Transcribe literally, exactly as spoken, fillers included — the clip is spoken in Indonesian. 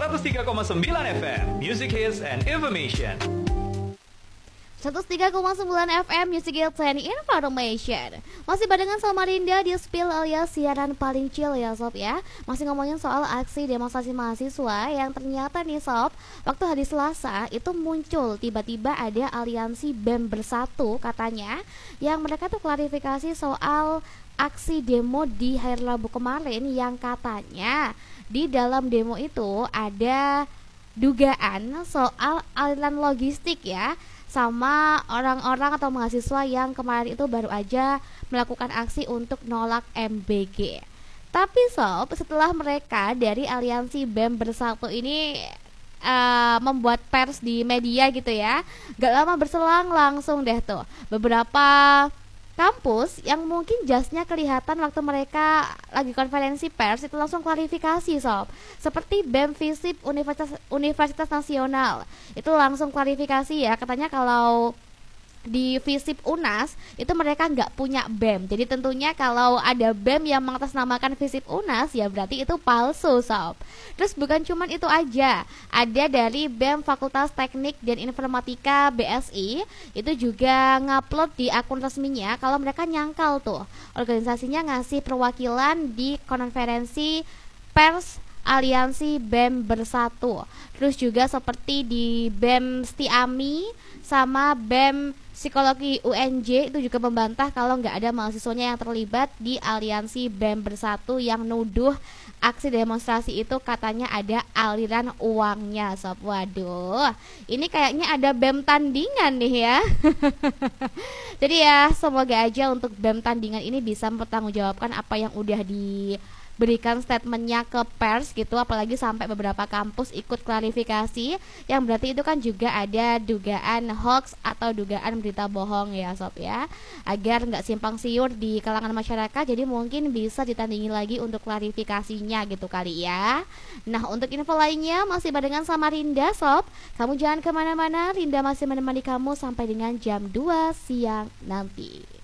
seratus tiga koma sembilan F M Music Hits and Information. seratus tiga koma sembilan F M Music Hits and Information. Masih barengan sama Rinda di Spill alias siaran paling chill ya sob ya. Masih ngomongin soal aksi demonstrasi mahasiswa yang ternyata nih sob, waktu hari Selasa itu muncul tiba-tiba ada aliansi B E M Bersatu katanya, yang mereka tuh klarifikasi soal aksi demo di hari Rabu kemarin yang katanya di dalam demo itu ada dugaan soal aliran logistik ya, sama orang-orang atau mahasiswa yang kemarin itu baru aja melakukan aksi untuk nolak M B G. Tapi sob, setelah mereka dari aliansi B E M Bersatu ini uh, membuat pers di media gitu ya, gak lama berselang langsung deh tuh beberapa kampus yang mungkin jasnya kelihatan waktu mereka lagi konferensi pers itu langsung klarifikasi sob. Seperti B E M Visip Universitas, Universitas Nasional itu langsung klarifikasi ya, katanya kalau di Visip Unas itu mereka nggak punya B E M. Jadi tentunya kalau ada B E M yang mengatasnamakan Visip Unas ya berarti itu palsu sob. Terus bukan cuman itu aja, ada dari B E M Fakultas Teknik dan Informatika B S I itu juga ngupload di akun resminya kalau mereka nyangkal tuh organisasinya ngasih perwakilan di konferensi pers aliansi B E M Bersatu. Terus juga seperti di B E M Stiami sama B E M Psikologi U N J itu juga membantah kalau nggak ada mahasiswanya yang terlibat di aliansi B E M Bersatu yang nuduh aksi demonstrasi itu katanya ada aliran uangnya sob. Waduh, ini kayaknya ada B E M tandingan nih ya. Jadi ya semoga aja untuk B E M tandingan ini bisa mempertanggungjawabkan apa yang udah di berikan statementnya ke pers gitu, apalagi sampai beberapa kampus ikut klarifikasi, yang berarti itu kan juga ada dugaan hoax atau dugaan berita bohong ya sob ya, agar nggak simpang siur di kalangan masyarakat. Jadi mungkin bisa ditandingi lagi untuk klarifikasinya gitu kali ya. Nah untuk info lainnya masih barengan sama Rinda sob, kamu jangan kemana-mana, Rinda masih menemani kamu sampai dengan jam dua siang nanti.